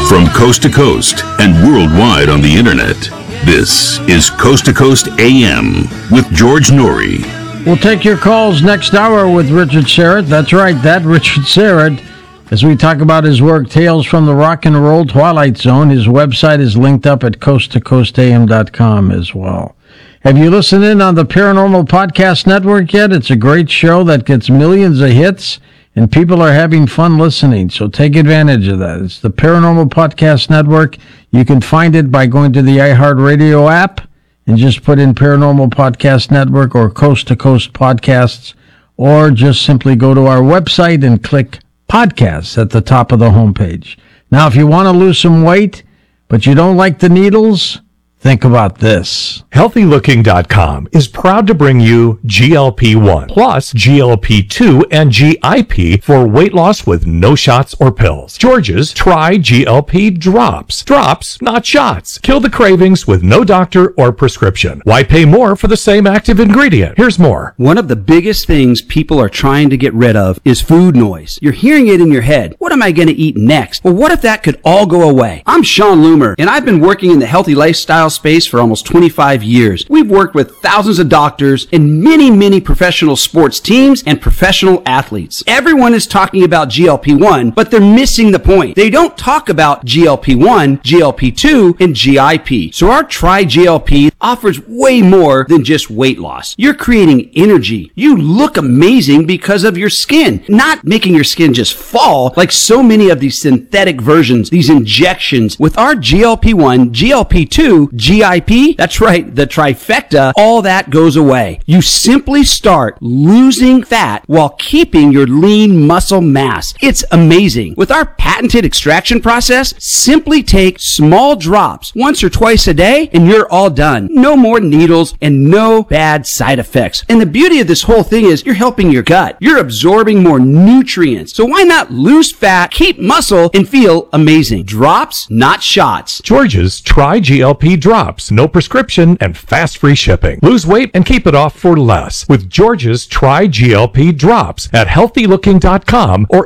From coast to coast and worldwide on the internet, this is Coast to Coast AM with George Noory. We'll take your calls next hour with Richard Syrett. That's right, that Richard Syrett. As we talk about his work, Tales from the Rock and Roll Twilight Zone. His website is linked up at coasttocoastam.com as well. Have you listened in on the Paranormal Podcast Network yet? It's a great show that gets millions of hits, and people are having fun listening, so take advantage of that. It's the Paranormal Podcast Network. You can find it by going to the iHeartRadio app and just put in Paranormal Podcast Network or Coast to Coast Podcasts, or just simply go to our website and click Podcasts at the top of the homepage. Now, if you want to lose some weight, but you don't like the needles, think about this. HealthyLooking.com is proud to bring you GLP-1 plus GLP-2 and GIP for weight loss with no shots or pills. George's Try GLP Drops. Drops, not shots. Kill the cravings with no doctor or prescription. Why pay more for the same active ingredient? Here's more. One of the biggest things people are trying to get rid of is food noise. You're hearing it in your head. What am I going to eat next? Well, what if that could all go away? I'm Sean Loomer, and I've been working in the healthy lifestyle space for almost 25 years. We've worked with thousands of doctors and many professional sports teams and professional athletes. Everyone is talking about GLP-1, but they're missing the point. They don't talk about GLP-1, GLP-2, and GIP. So our Try GLP offers way more than just weight loss. You're creating energy. You look amazing because of your skin, not making your skin just fall like so many of these synthetic versions, these injections. With our GLP-1, GLP-2, GIP, that's right, the trifecta, all that goes away. You simply start losing fat while keeping your lean muscle mass. It's amazing. With our patented extraction process, simply take small drops once or twice a day and you're all done. No more needles and no bad side effects. And the beauty of this whole thing is you're helping your gut. You're absorbing more nutrients. So why not lose fat, keep muscle, and feel amazing? Drops, not shots. George's Try GLP Drops. No prescription and fast free shipping. Lose weight and keep it off for less with George's Try GLP Drops at healthylooking.com or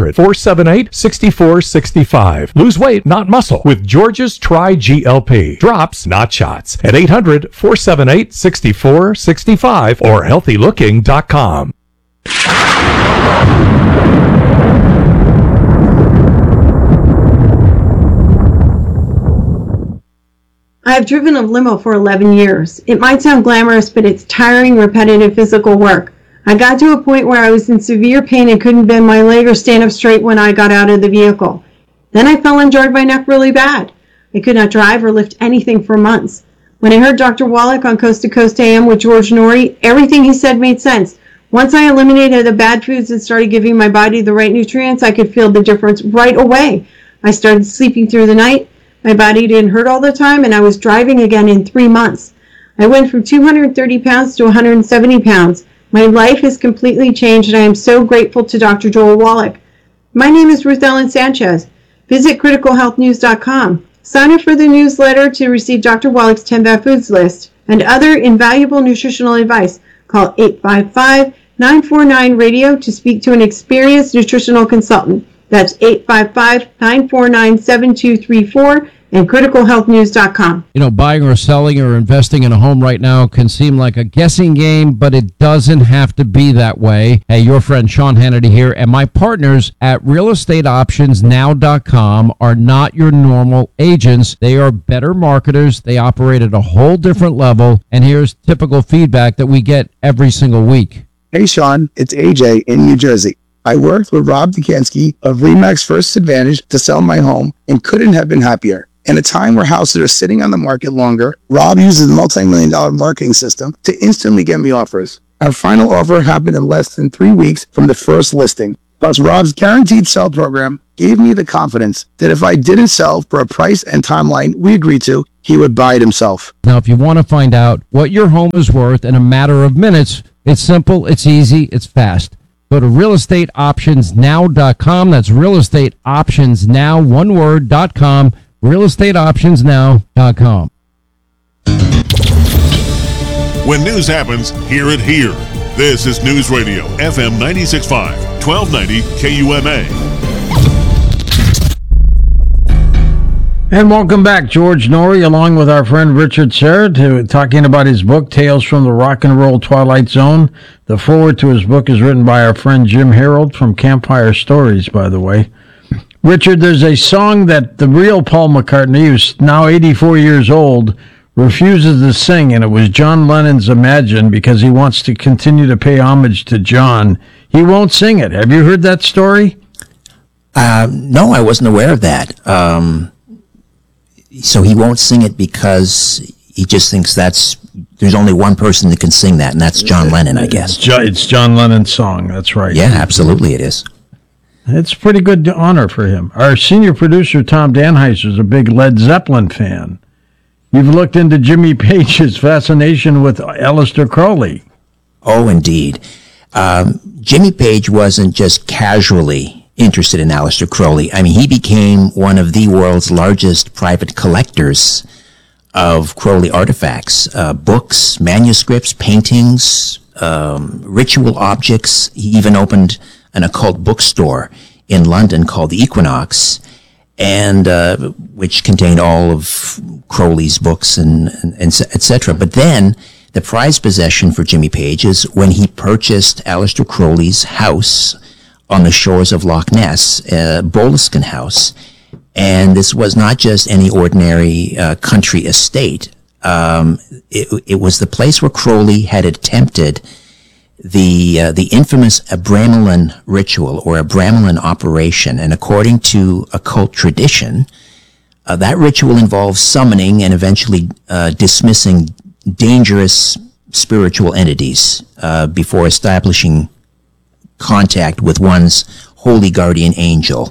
800-478-6465. Lose weight, not muscle with George's Try GLP Drops, not shots at 800-478-6465 or healthylooking.com. I've driven a limo for 11 years. It might sound glamorous, but it's tiring, repetitive physical work. I got to a point where I was in severe pain and couldn't bend my leg or stand up straight when I got out of the vehicle. Then I fell and jarred my neck really bad. I could not drive or lift anything for months. When I heard Dr. Wallach on Coast to Coast AM with George Noory, everything he said made sense. Once I eliminated the bad foods and started giving my body the right nutrients, I could feel the difference right away. I started sleeping through the night. My body didn't hurt all the time, and I was driving again in 3 months. I went from 230 pounds to 170 pounds. My life has completely changed, and I am so grateful to Dr. Joel Wallach. My name is Ruth Ellen Sanchez. Visit criticalhealthnews.com. Sign up for the newsletter to receive Dr. Wallach's 10 Bad Foods list and other invaluable nutritional advice. Call 855-949-RADIO to speak to an experienced nutritional consultant. That's 855-949-7234 and criticalhealthnews.com. You know, buying or selling or investing in a home right now can seem like a guessing game, but it doesn't have to be that way. Hey, your friend Sean Hannity here, and my partners at realestateoptionsnow.com are not your normal agents. They are better marketers. They operate at a whole different level, and here's typical feedback that we get every single week. Hey, Sean, it's AJ in New Jersey. I worked with Rob Dukansky of RE/MAX First Advantage to sell my home and couldn't have been happier. In a time where houses are sitting on the market longer, Rob uses a multi-million-dollar marketing system to instantly get me offers. Our final offer happened in less than 3 weeks from the first listing. Plus, Rob's guaranteed sell program gave me the confidence that if I didn't sell for a price and timeline we agreed to, he would buy it himself. Now, if you want to find out what your home is worth in a matter of minutes, it's simple, it's easy, it's fast. Go to realestateoptionsnow.com. That's realestateoptionsnow, one word.com, realestateoptionsnow.com. When news happens, hear it here. This is News Radio, FM 96.5, 1290 KUMA. And welcome back, George Norrie, along with our friend Richard Serra, talking about his book, Tales from the Rock and Roll Twilight Zone. The foreword to his book is written by our friend Jim Harold from Campfire Stories, by the way. Richard, there's a song that the real Paul McCartney, who's now 84 years old, refuses to sing, and it was John Lennon's Imagine, because he wants to continue to pay homage to John. He won't sing it. Have you heard that story? No, I wasn't aware of that. So he won't sing it because he just thinks there's only one person that can sing that, and that's John Lennon, I guess. It's John Lennon's song, that's right. Yeah, absolutely it is. It's a pretty good honor for him. Our senior producer, Tom Danheiser, is a big Led Zeppelin fan. You've looked into Jimmy Page's fascination with Aleister Crowley. Oh, indeed. Jimmy Page wasn't just casually interested in Aleister Crowley. I mean, he became one of the world's largest private collectors of Crowley artifacts, books, manuscripts, paintings, ritual objects. He even opened an occult bookstore in London called the Equinox, and which contained all of Crowley's books and etc. But then the prized possession for Jimmy Page is when he purchased Aleister Crowley's house on the shores of Loch Ness, Boleskine House. And this was not just any ordinary country estate. It was the place where Crowley had attempted the infamous Abramelin ritual, or Abramelin operation. And according to occult tradition, that ritual involves summoning and eventually dismissing dangerous spiritual entities before establishing contact with one's holy guardian angel.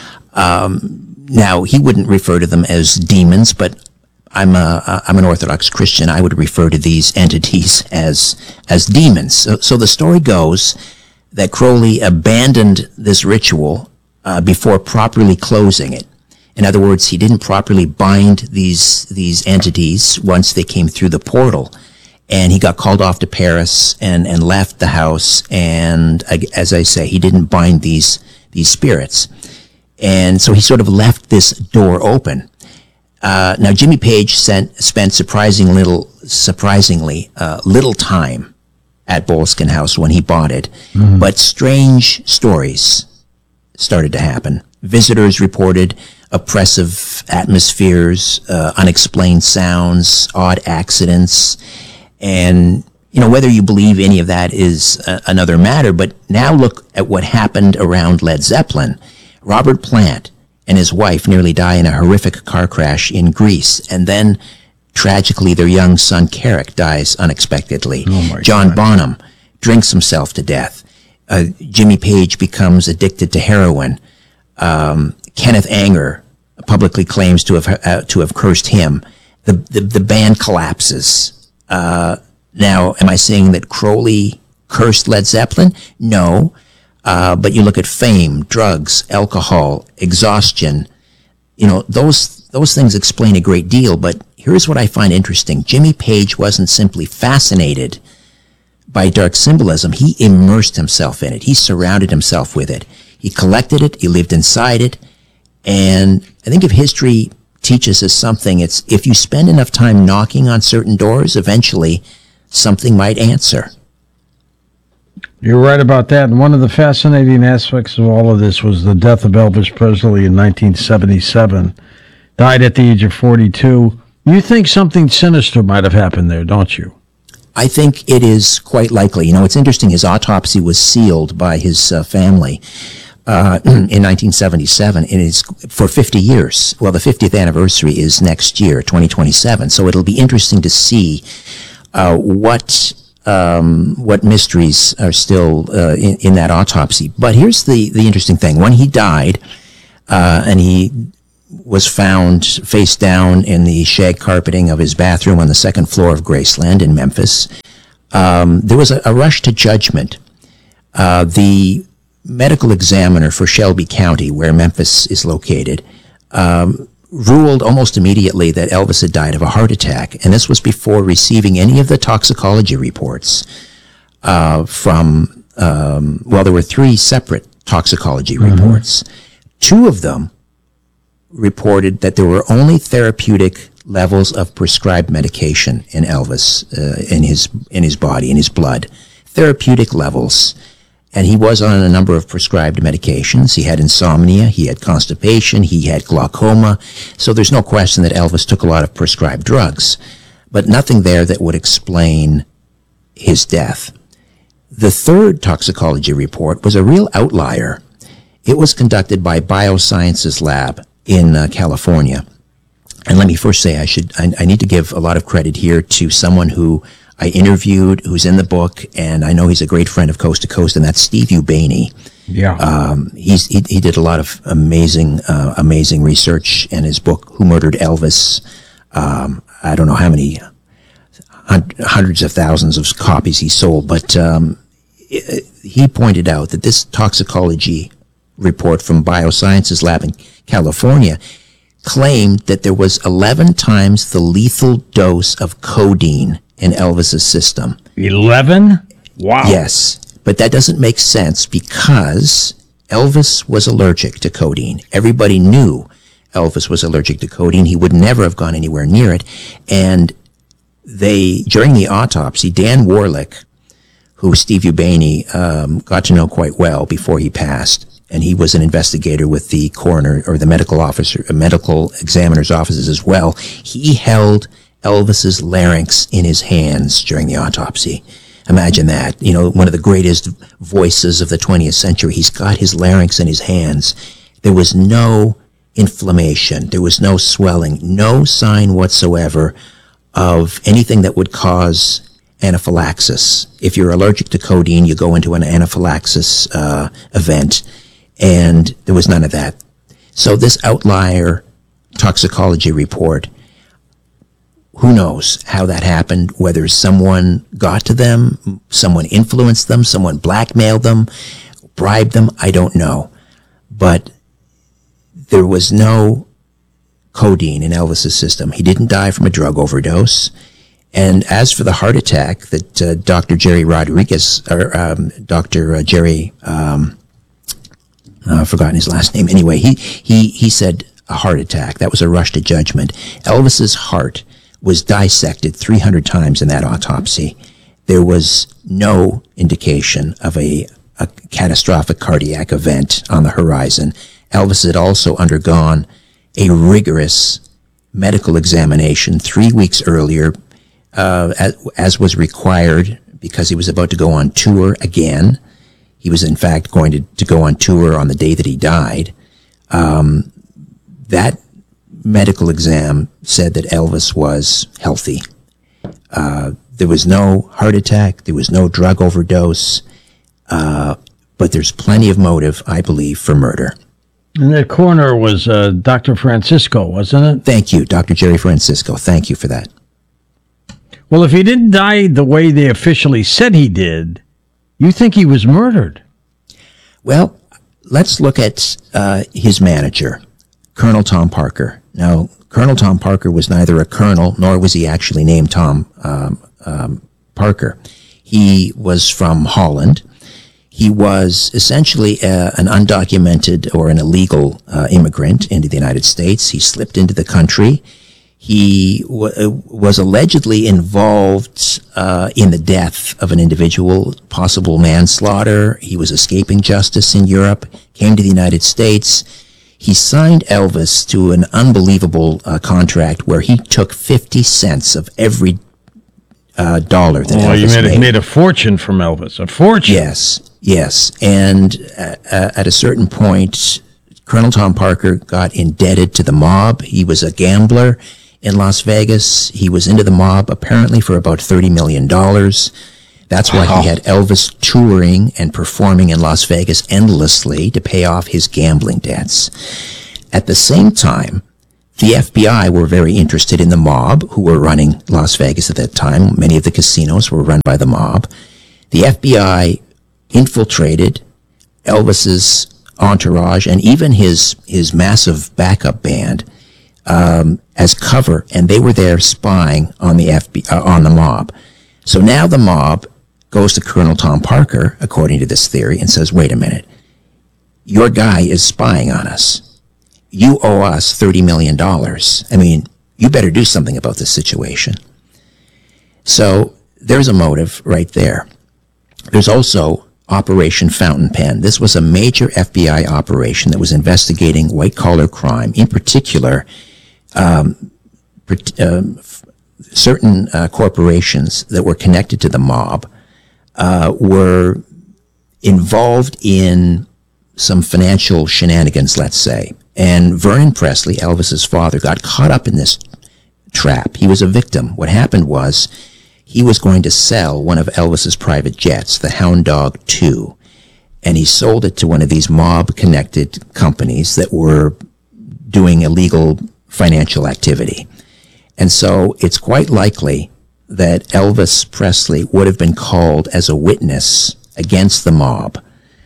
Now, he wouldn't refer to them as demons, but I'm an Orthodox Christian. I would refer to these entities as demons. So the story goes that Crowley abandoned this ritual before properly closing it. In other words, he didn't properly bind these entities once they came through the portal. And he got called off to Paris and left the house. And as I say, he didn't bind these spirits. And so he sort of left this door open. Now, Jimmy Page spent surprisingly little time at Boleskine House when he bought it. Mm-hmm. But strange stories started to happen. Visitors reported oppressive atmospheres, unexplained sounds, odd accidents. And, whether you believe any of that is another matter, but now look at what happened around Led Zeppelin. Robert Plant and his wife nearly die in a horrific car crash in Greece, and then, tragically, their young son, Carrick, dies unexpectedly. Oh John Bonham drinks himself to death. Jimmy Page becomes addicted to heroin. Kenneth Anger publicly claims to have cursed him. The band collapses. Now, am I saying that Crowley cursed Led Zeppelin? No. But you look at fame, drugs, alcohol, exhaustion. Those things explain a great deal. But here's what I find interesting. Jimmy Page wasn't simply fascinated by dark symbolism. He immersed himself in it. He surrounded himself with it. He collected it. He lived inside it. And I think if history teaches us something, it's if you spend enough time knocking on certain doors, eventually something might answer. You're right about that. And one of the fascinating aspects of all of this was the death of Elvis Presley in 1977. Died at the age of 42. You think something sinister might have happened there, don't you? I think it is quite likely. It's interesting. His autopsy was sealed by his family in 1977. It is for 50 years. Well, the 50th anniversary is next year, 2027. So it'll be interesting to see what mysteries are still in that autopsy. But here's the interesting thing. When he died, and he was found face down in the shag carpeting of his bathroom on the second floor of Graceland in Memphis, there was a rush to judgment. The medical examiner for Shelby County, where Memphis is located, ruled almost immediately that Elvis had died of a heart attack, and this was before receiving any of the toxicology reports there were 3 separate toxicology reports. 2 of them reported that there were only therapeutic levels of prescribed medication in Elvis, in his body, in his blood. Therapeutic levels. And he was on a number of prescribed medications. He had insomnia, he had constipation, he had glaucoma. So there's no question that Elvis took a lot of prescribed drugs, but nothing there that would explain his death. The third toxicology report was a real outlier. It was conducted by Biosciences Lab in California. And let me first say, I need to give a lot of credit here to someone who I interviewed, who's in the book, and I know he's a great friend of Coast to Coast, and that's Steve Ubaney. Yeah. He did a lot of amazing research, and his book, Who Murdered Elvis, I don't know how many hundreds of thousands of copies he sold, but he pointed out that this toxicology report from Biosciences Lab in California claimed that there was 11 times the lethal dose of codeine in Elvis's system. 11? Wow. Yes, but that doesn't make sense because Elvis was allergic to codeine. Everybody knew Elvis was allergic to codeine. He would never have gone anywhere near it. And during the autopsy, Dan Warlick, who Steve Ubaney got to know quite well before he passed, and he was an investigator with the coroner or the medical examiner's offices as well, he held Elvis's larynx in his hands during the autopsy. Imagine that. You know, one of the greatest voices of the 20th century. He's got his larynx in his hands. There was no inflammation. There was no swelling, no sign whatsoever of anything that would cause anaphylaxis. If you're allergic to codeine, you go into an anaphylaxis event, and there was none of that. So this outlier toxicology report, who knows how that happened, whether someone got to them, someone influenced them, someone blackmailed them, bribed them, I don't know. But there was no codeine in Elvis's system. He didn't die from a drug overdose. And as for the heart attack that Dr. Jerry Rodriguez, or Dr. Jerry, I've forgotten his last name. Anyway, he said a heart attack. That was a rush to judgment. Elvis's heart was dissected 300 times in that autopsy. There was no indication of a catastrophic cardiac event on the horizon. Elvis had also undergone a rigorous medical examination 3 weeks earlier, as was required because he was about to go on tour again. He was, in fact, going to go on tour on the day that he died. That medical exam said that Elvis was healthy. There was no heart attack. There was no drug overdose. But there's plenty of motive, I believe, for murder. And the coroner was Dr. Francisco, wasn't it? Thank you, Dr. Jerry Francisco. Thank you for that. Well, if he didn't die the way they officially said he did, you think he was murdered? Well, let's look at his manager, Colonel Tom Parker. Now, Colonel Tom Parker was neither a colonel, nor was he actually named Tom Parker. He was from Holland. He was essentially an undocumented or an illegal immigrant into the United States. He slipped into the country. He was allegedly involved in the death of an individual, possible manslaughter. He was escaping justice in Europe, came to the United States. He signed Elvis to an unbelievable contract where he took 50 cents of every dollar that Elvis made. He made a fortune from Elvis, a fortune. Yes. And at a certain point, Colonel Tom Parker got indebted to the mob. He was a gambler in Las Vegas. He was into the mob apparently for about $30 million. That's why he had Elvis touring and performing in Las Vegas endlessly to pay off his gambling debts. At the same time, the FBI were very interested in the mob who were running Las Vegas at that time. Many of the casinos were run by the mob. The FBI infiltrated Elvis's entourage and even his massive backup band as cover, and they were there spying on the on the mob. So now the mob goes to Colonel Tom Parker, according to this theory, and says, wait a minute, your guy is spying on us. you owe us $30 million. I mean, you better do something about this situation. So there's a motive right there. There's also Operation Fountain Pen. This was a major FBI operation that was investigating white-collar crime. In particular, certain corporations that were connected to the mob were involved in some financial shenanigans, let's say. And Vernon Presley, Elvis's father, got caught up in this trap. He was a victim. What happened was he was going to sell one of Elvis's private jets, the Hound Dog 2, and he sold it to one of these mob-connected companies that were doing illegal financial activity. And so it's quite likely that Elvis Presley would have been called as a witness against the mob.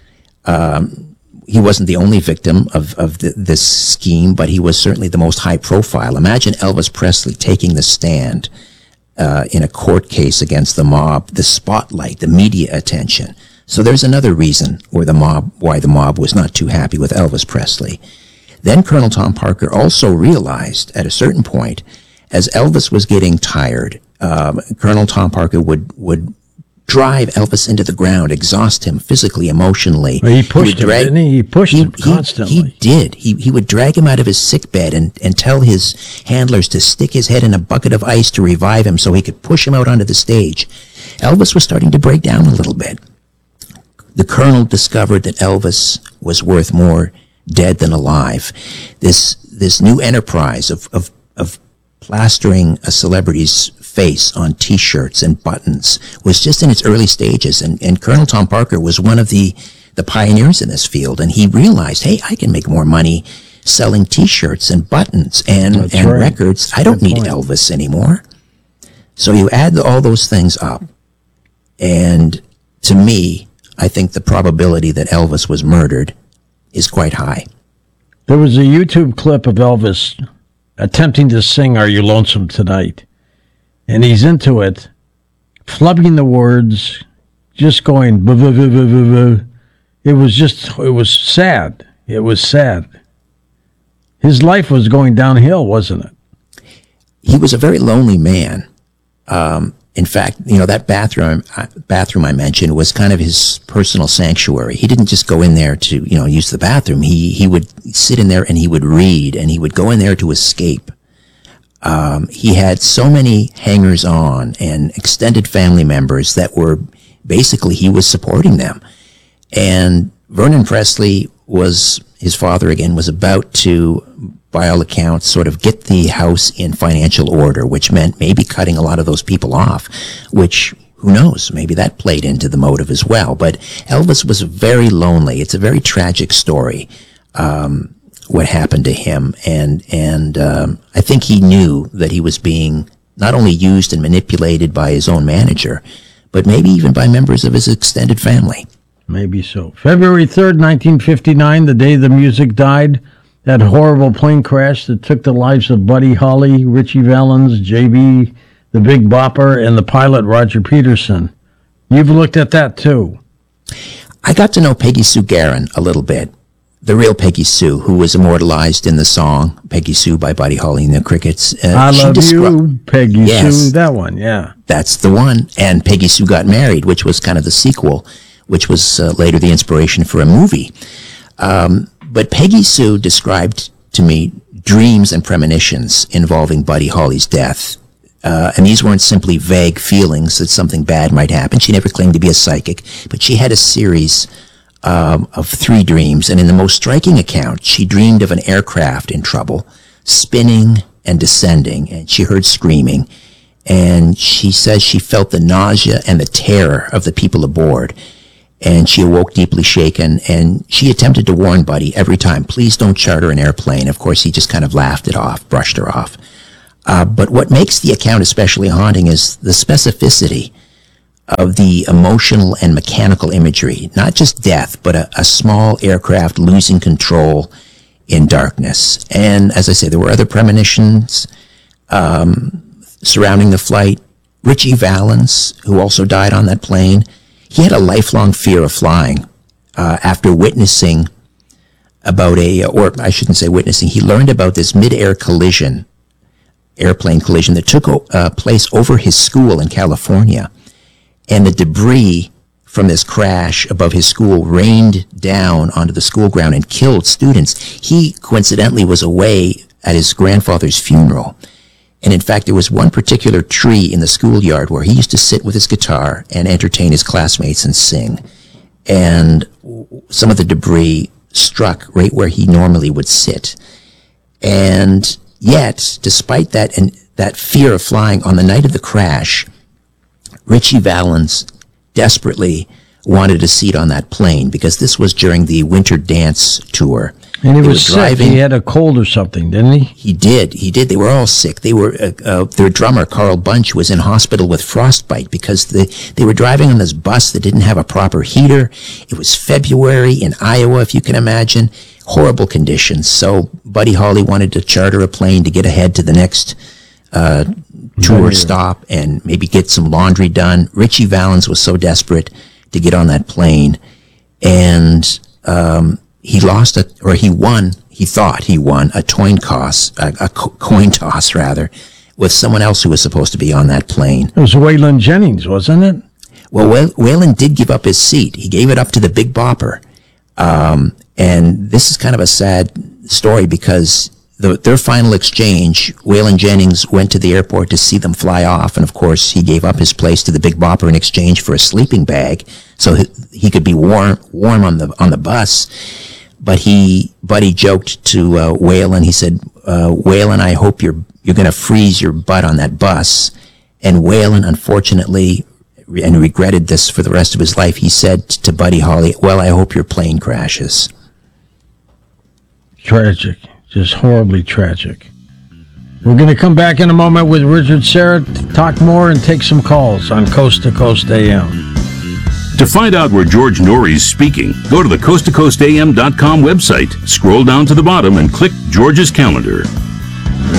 He wasn't the only victim of this scheme, but he was certainly the most high profile. Imagine Elvis Presley taking the stand in a court case against the mob, the spotlight, the media attention. So there's another reason why the mob was not too happy with Elvis Presley. Then Colonel Tom Parker also realized at a certain point, as Elvis was getting tired, Colonel Tom Parker would drive Elvis into the ground, exhaust him physically, emotionally. Well, he pushed him, didn't he? He pushed him constantly. He did. He would drag him out of his sick bed and tell his handlers to stick his head in a bucket of ice to revive him so he could push him out onto the stage. Elvis was starting to break down a little bit. The colonel discovered that Elvis was worth more dead than alive. This new enterprise of plastering a celebrity's face on T-shirts and buttons was just in its early stages, and Colonel Tom Parker was one of the pioneers in this field, and he realized, hey, I can make more money selling T-shirts and buttons and records. I don't need Elvis anymore. So you add all those things up, and to me, I think the probability that Elvis was murdered is quite high. There was a YouTube clip of Elvis attempting to sing Are You Lonesome Tonight? And he's into it, flubbing the words, just going, buh, buh, buh, buh, buh, buh. It was sad. It was sad. His life was going downhill, wasn't it? He was a very lonely man. In fact, that bathroom I mentioned was kind of his personal sanctuary. He didn't just go in there to, use the bathroom. He would sit in there and he would read, and he would go in there to escape. He had so many hangers-on and extended family members that were basically, he was supporting them. And Vernon Presley his father again, was about to, by all accounts, sort of get the house in financial order, which meant maybe cutting a lot of those people off, which, who knows, maybe that played into the motive as well. But Elvis was very lonely. It's a very tragic story. What happened to him, and I think he knew that he was being not only used and manipulated by his own manager, but maybe even by members of his extended family. Maybe so. February 3rd, 1959, the day the music died, that horrible plane crash that took the lives of Buddy Holly, Ritchie Valens, J.B., the Big Bopper, and the pilot Roger Peterson. You've looked at that too. I got to know Peggy Sue Gerron a little bit. The real Peggy Sue, who was immortalized in the song Peggy Sue by Buddy Holly and the Crickets. I love you, Peggy Sue, that one, yeah. That's the one. And Peggy Sue Got Married, which was kind of the sequel, which was later the inspiration for a movie. But Peggy Sue described to me dreams and premonitions involving Buddy Holly's death. And these weren't simply vague feelings that something bad might happen. She never claimed to be a psychic, but she had a series of 3 dreams, and in the most striking account, she dreamed of an aircraft in trouble, spinning and descending, and she heard screaming, and she says she felt the nausea and the terror of the people aboard, and she awoke deeply shaken, and she attempted to warn Buddy every time, please don't charter an airplane. Of course, he just kind of laughed it off, brushed her off. But what makes the account especially haunting is the specificity of the emotional and mechanical imagery, not just death, but a small aircraft losing control in darkness. And as I say, there were other premonitions surrounding the flight. Ritchie Valens, who also died on that plane, he had a lifelong fear of flying after witnessing about or I shouldn't say witnessing, he learned about this mid-air collision, airplane collision that took place over his school in California. And the debris from this crash above his school rained down onto the school ground and killed students. He coincidentally was away at his grandfather's funeral. And in fact, there was one particular tree in the schoolyard where he used to sit with his guitar and entertain his classmates and sing. And some of the debris struck right where he normally would sit. And yet, despite that and that fear of flying, on the night of the crash, Ritchie Valens desperately wanted a seat on that plane because this was during the Winter Dance tour. And he was sick. Driving. He had a cold or something, didn't he? He did. They were all sick. They were. Their drummer, Carl Bunch, was in hospital with frostbite because they were driving on this bus that didn't have a proper heater. It was February in Iowa, if you can imagine. Horrible conditions. So Buddy Holly wanted to charter a plane to get ahead to the next tour stop and maybe get some laundry done. Ritchie Valens was so desperate to get on that plane, and he thought he won a coin toss with someone else who was supposed to be on that plane. It was Waylon Jennings, wasn't it? Well, Waylon did give up his seat. He gave it up to the Big Bopper. And this is kind of a sad story because their final exchange, Waylon Jennings went to the airport to see them fly off, and of course he gave up his place to the Big Bopper in exchange for a sleeping bag, so he could be warm on the bus. But Buddy joked to Waylon. He said, "Waylon, I hope you're going to freeze your butt on that bus." And Waylon, unfortunately, and regretted this for the rest of his life, he said to Buddy Holly, "Well, I hope your plane crashes." Tragic. Just horribly tragic. We're going to come back in a moment with Richard Syrett, talk more and take some calls on Coast to Coast AM. To find out where George Norrie's speaking, go to the coasttocoastam.com website, scroll down to the bottom and click George's calendar.